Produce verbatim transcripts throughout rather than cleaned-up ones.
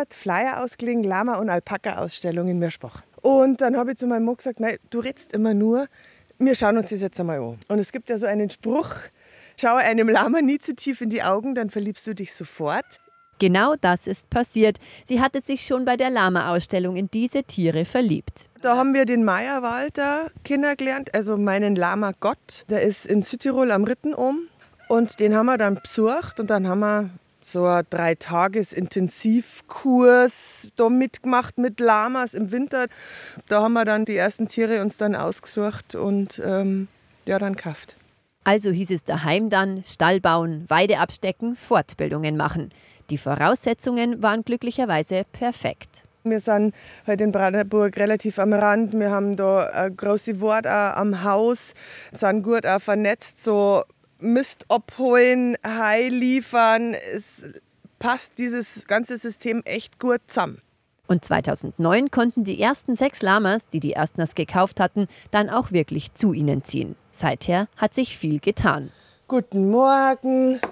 dort Flyer ausgelegen, Lama- und Alpaka-Ausstellung in Mirschbach. Und dann habe ich zu meinem Mann gesagt, nein, du redest immer nur, wir schauen uns das jetzt einmal an. Und es gibt ja so einen Spruch, schau einem Lama nie zu tief in die Augen, dann verliebst du dich sofort. Genau das ist passiert. Sie hatte sich schon bei der Lama-Ausstellung in diese Tiere verliebt. Da haben wir den Meyer-Walter kennengelernt, also meinen Lama-Gott. Der ist in Südtirol am Ritten oben. Und den haben wir dann besucht und dann haben wir so einen Drei-Tages-Intensivkurs da mitgemacht mit Lamas im Winter. Da haben wir dann die ersten Tiere uns dann ausgesucht und ähm, ja, dann gekauft. Also hieß es daheim dann, Stall bauen, Weide abstecken, Fortbildungen machen. Die Voraussetzungen waren glücklicherweise perfekt. Wir sind heute in Brandenburg relativ am Rand. Wir haben da eine große Wort am Haus, sind gut auch vernetzt, so Mist abholen, Hai liefern. Es passt dieses ganze System echt gut zusammen. Und zweitausendneun konnten die ersten sechs Lamas, die die Erstners gekauft hatten, dann auch wirklich zu ihnen ziehen. Seither hat sich viel getan. Guten Morgen.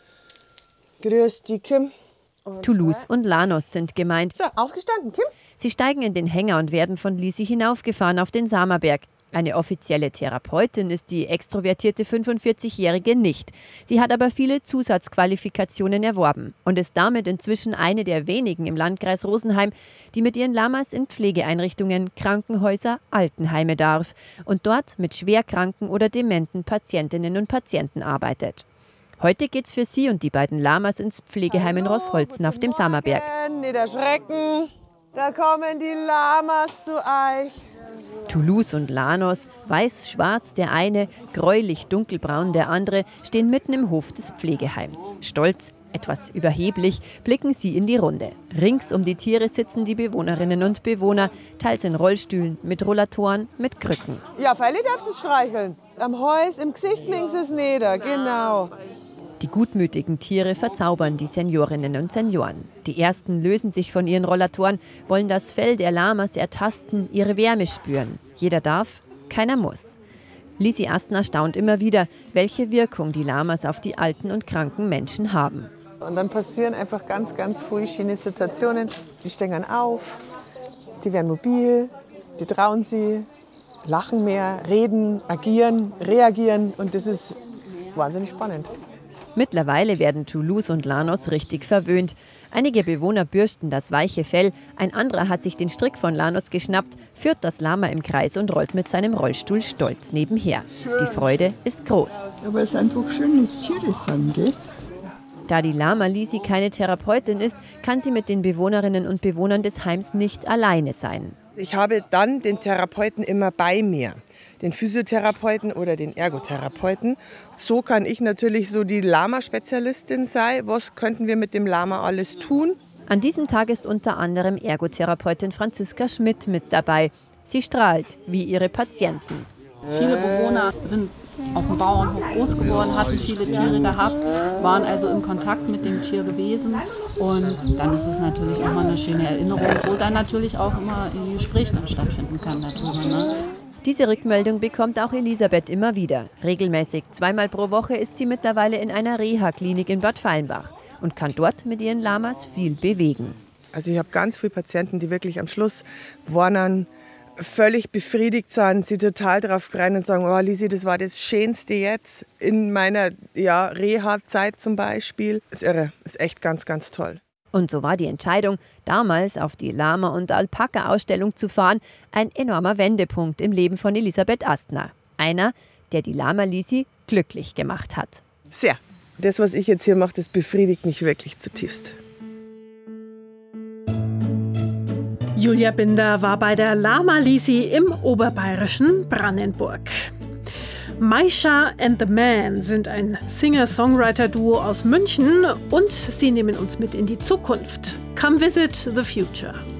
Grüß dich, Kim. Und Toulouse und Lanos sind gemeint. So, aufgestanden, Kim. Sie steigen in den Hänger und werden von Lisi hinaufgefahren auf den Samerberg. Eine offizielle Therapeutin ist die extrovertierte fünfundvierzigjährige nicht. Sie hat aber viele Zusatzqualifikationen erworben und ist damit inzwischen eine der wenigen im Landkreis Rosenheim, die mit ihren Lamas in Pflegeeinrichtungen, Krankenhäuser, Altenheime darf und dort mit schwerkranken oder dementen Patientinnen und Patienten arbeitet. Heute geht's für sie und die beiden Lamas ins Pflegeheim in Rossholzen auf dem Samerberg. Nicht erschrecken, da kommen die Lamas zu euch. Toulouse und Lanos, weiß-schwarz der eine, gräulich-dunkelbraun der andere, stehen mitten im Hof des Pflegeheims. Stolz, etwas überheblich, blicken sie in die Runde. Rings um die Tiere sitzen die Bewohnerinnen und Bewohner, teils in Rollstühlen, mit Rollatoren, mit Krücken. Ja, Felli darfst du streicheln. Am Häus, im Gesicht minks es nieder, genau. Die gutmütigen Tiere verzaubern die Seniorinnen und Senioren. Die ersten lösen sich von ihren Rollatoren, wollen das Fell der Lamas ertasten, ihre Wärme spüren. Jeder darf, keiner muss. Lisi Astner staunt immer wieder, welche Wirkung die Lamas auf die alten und kranken Menschen haben. Und dann passieren einfach ganz, ganz viele schöne Situationen. Die stehen auf, die werden mobil, die trauen sie, lachen mehr, reden, agieren, reagieren. Und das ist wahnsinnig spannend. Mittlerweile werden Toulouse und Lanos richtig verwöhnt. Einige Bewohner bürsten das weiche Fell, ein anderer hat sich den Strick von Lanos geschnappt, führt das Lama im Kreis und rollt mit seinem Rollstuhl stolz nebenher. Die Freude ist groß. Aber es einfach schöne Tiere sind, gell? Da die Lama Lisi keine Therapeutin ist, kann sie mit den Bewohnerinnen und Bewohnern des Heims nicht alleine sein. Ich habe dann den Therapeuten immer bei mir, den Physiotherapeuten oder den Ergotherapeuten. So kann ich natürlich so die Lama-Spezialistin sein. Was könnten wir mit dem Lama alles tun? An diesem Tag ist unter anderem Ergotherapeutin Franziska Schmidt mit dabei. Sie strahlt, wie ihre Patienten. Viele Bewohner sind auf dem Bauernhof groß geworden, hatten viele Tiere gehabt, waren also im Kontakt mit dem Tier gewesen. Und dann ist es natürlich immer eine schöne Erinnerung, wo dann natürlich auch immer ein Gespräch dann stattfinden kann darüber. Ne? Diese Rückmeldung bekommt auch Elisabeth immer wieder. Regelmäßig, zweimal pro Woche ist sie mittlerweile in einer Reha-Klinik in Bad Fallenbach und kann dort mit ihren Lamas viel bewegen. Also ich habe ganz viele Patienten, die wirklich am Schluss warnen, völlig befriedigt sind, sie total drauf rein und sagen, oh Lisi, das war das Schönste jetzt in meiner ja, Reha-Zeit zum Beispiel. Ist irre, ist echt ganz, ganz toll. Und so war die Entscheidung, damals auf die Lama- und Alpaka-Ausstellung zu fahren, ein enormer Wendepunkt im Leben von Elisabeth Astner. Einer, der die Lama Lisi glücklich gemacht hat. Sehr. Das, was ich jetzt hier mache, das befriedigt mich wirklich zutiefst. Julia Binder war bei der Lama Lisi im oberbayerischen Brandenburg. Maisha and the Man sind ein Singer-Songwriter-Duo aus München und sie nehmen uns mit in die Zukunft. Come visit the future.